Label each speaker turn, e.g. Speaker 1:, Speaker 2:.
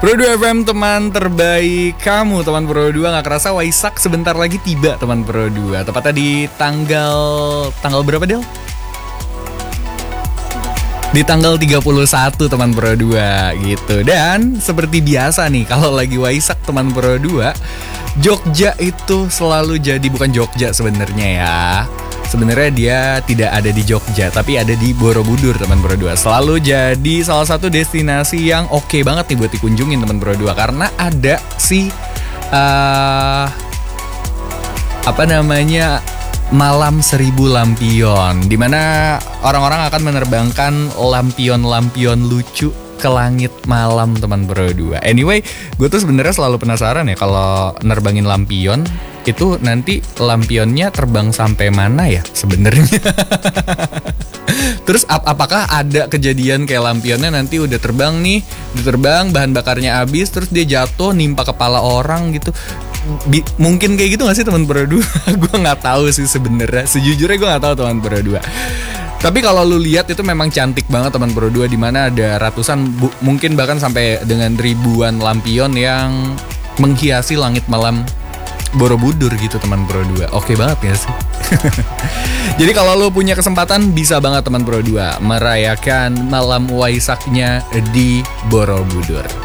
Speaker 1: Pro 2 FM, teman terbaik kamu, teman Pro 2. Gak kerasa Waisak sebentar lagi tiba, teman Pro 2. Tepatnya di tanggal berapa, Del? Di tanggal 31, teman Pro 2 gitu. Dan seperti biasa nih, kalau lagi Waisak, teman Pro 2, Jogja itu selalu jadi, bukan Jogja sebenarnya ya. Sebenarnya dia tidak ada di Jogja, tapi ada di Borobudur, teman Pro 2. Selalu jadi salah satu destinasi yang oke banget nih buat dikunjungin, teman Pro 2, karena ada si Malam 1000 lampion, dimana orang-orang akan menerbangkan lampion-lampion lucu ke langit malam, teman Pro 2. Anyway, gue tuh sebenarnya selalu penasaran ya kalau nerbangin lampion itu nanti lampionnya terbang sampai mana ya sebenarnya. Terus apakah ada kejadian kayak lampionnya nanti udah terbang nih, bahan bakarnya habis, terus dia jatuh nimpa kepala orang gitu. Mungkin kayak gitu gak sih, teman Pro 2? Gue nggak tahu sih sebenarnya. Sejujurnya gue nggak tahu, teman Pro 2. Tapi kalau lu lihat itu memang cantik banget, teman Pro 2, di mana ada ratusan, mungkin bahkan sampai dengan ribuan lampion yang menghiasi langit malam Borobudur gitu, teman Pro 2. Oke banget ya sih. Jadi kalau lu punya kesempatan, bisa banget, teman Pro 2, merayakan malam Waisaknya di Borobudur.